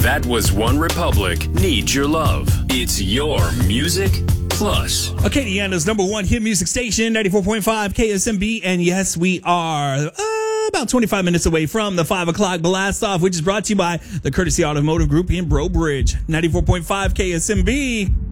That was One Republic, Need Your Love. It's your music plus. Acadiana's number one hit music station, 94.5 KSMB. And yes, we are about 25 minutes away from the 5 o'clock blast off, which is brought to you by the Courtesy Automotive Group in Breaux Bridge, 94.5 KSMB.